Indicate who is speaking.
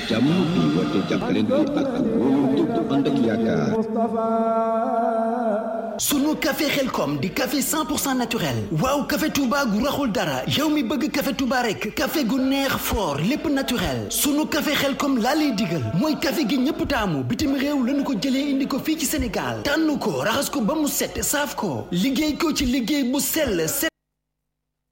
Speaker 1: jàmm bi woote jàppalante ak wóolu dëgg ànd ak yaakaar.
Speaker 2: sunu café Xelkom di café 100% naturel waaw café Touba gu raxul dara yow mi bëgg café Touba rek café gu neex fort lépp naturel sunu café Xelkom laa lay digal mooy café gi ñëpp taamu bitim réew lañu ko jëlee indi ko fii ci Sénégal tànn ko raxas ko ba mu set saaf ko liggéey ko ci liggéey bu sell